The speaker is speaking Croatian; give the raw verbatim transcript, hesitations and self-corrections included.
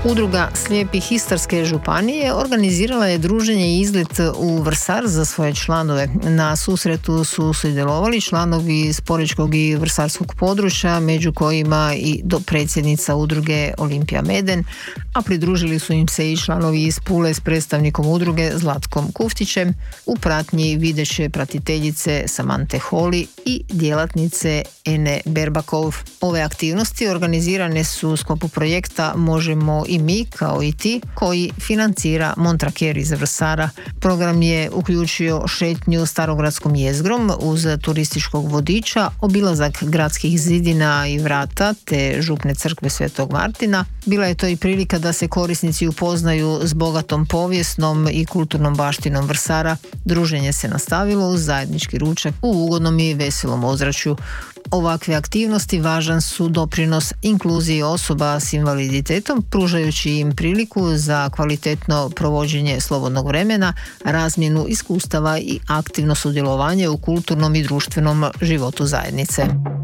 Udruga slijepih Istarske županije organizirala je druženje i izlet u Vrsar za svoje članove. Na susretu su sudjelovali članovi iz Porečkog i Vrsarskog područja, među kojima i dopredsjednica udruge Olimpija Meden, a pridružili su im se i članovi iz Pule s predstavnikom udruge Zlatkom Kuftićem, u pratnji videće pratiteljice Samante Holi i djelatnice Ene Berbakov. Ove aktivnosti organizirane su u sklopu projekta Možemo i mi kao i ti, koji financira Montraker iz Vrsara. Program je uključio šetnju Starogradskom jezgrom uz turističkog vodiča, obilazak gradskih zidina i vrata te župne crkve Svetog Martina. Bila je to i prilika da se korisnici upoznaju s bogatom povijesnom i kulturnom baštinom Vrsara. Druženje se nastavilo uz zajednički ručak u ugodnom i veselom ozračju. Ovakve aktivnosti važan su doprinos inkluziji osoba s invaliditetom, pružajući im priliku za kvalitetno provođenje slobodnog vremena, razmjenu iskustava i aktivno sudjelovanje u kulturnom i društvenom životu zajednice.